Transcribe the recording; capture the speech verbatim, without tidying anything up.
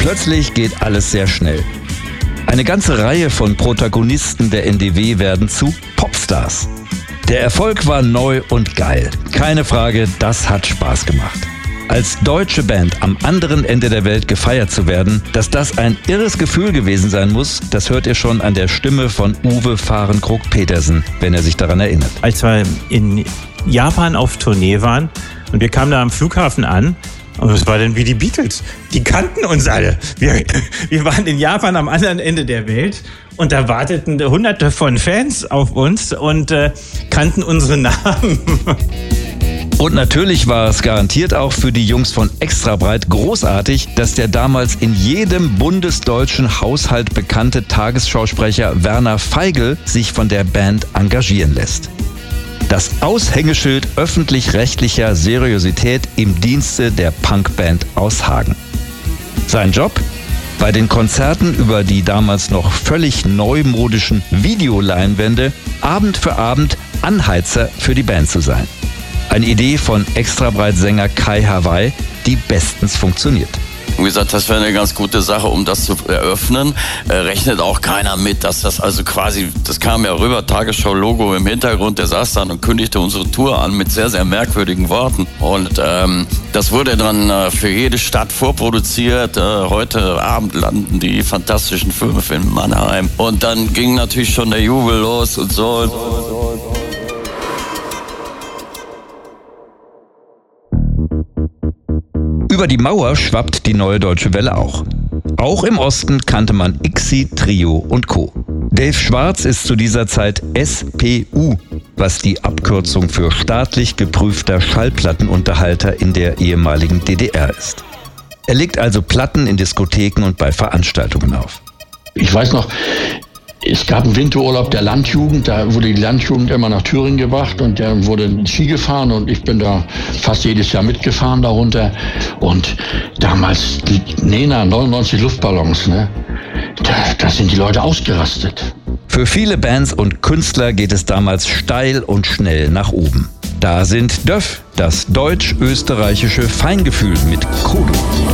Plötzlich geht alles sehr schnell. Eine ganze Reihe von Protagonisten der N D W werden zu Popstars. Der Erfolg war neu und geil. Keine Frage, das hat Spaß gemacht. Als deutsche Band am anderen Ende der Welt gefeiert zu werden, dass das ein irres Gefühl gewesen sein muss, das hört ihr schon an der Stimme von Uwe Fahrenkrog-Petersen, wenn er sich daran erinnert. Als wir in Japan auf Tournee waren und wir kamen da am Flughafen an, und es war dann wie die Beatles. Die kannten uns alle. Wir, wir waren in Japan am anderen Ende der Welt und da warteten hunderte von Fans auf uns und äh, kannten unsere Namen. Und natürlich war es garantiert auch für die Jungs von Extrabreit großartig, dass der damals in jedem bundesdeutschen Haushalt bekannte Tagesschausprecher Werner Feigl sich von der Band engagieren lässt. Das Aushängeschild öffentlich-rechtlicher Seriosität im Dienste der Punkband aus Hagen. Sein Job? Bei den Konzerten über die damals noch völlig neumodischen Videoleinwände Abend für Abend Anheizer für die Band zu sein. Eine Idee von Extrabreit-Sänger Kai Hawaii, die bestens funktioniert. Wie gesagt, das wäre eine ganz gute Sache, um das zu eröffnen. Äh, rechnet auch keiner mit, dass das also quasi, das kam ja rüber, Tagesschau-Logo im Hintergrund, der saß dann und kündigte unsere Tour an mit sehr, sehr merkwürdigen Worten. Und ähm, das wurde dann äh, für jede Stadt vorproduziert. Äh, heute Abend landen die Fantastischen Fünf in Mannheim. Und dann ging natürlich schon der Jubel los und so. Über die Mauer schwappt die Neue Deutsche Welle auch. Auch im Osten kannte man ICSI, Trio und Co. Dave Schwarz ist zu dieser Zeit S P U, was die Abkürzung für staatlich geprüfter Schallplattenunterhalter in der ehemaligen D D R ist. Er legt also Platten in Diskotheken und bei Veranstaltungen auf. Ich weiß noch, es gab einen Winterurlaub der Landjugend, da wurde die Landjugend immer nach Thüringen gebracht und der wurde Ski gefahren und ich bin da fast jedes Jahr mitgefahren darunter. Und damals, die Nena, neunundneunzig Luftballons, ne? Da, da sind die Leute ausgerastet. Für viele Bands und Künstler geht es damals steil und schnell nach oben. Da sind Döff, das deutsch-österreichische Feingefühl mit Kodo.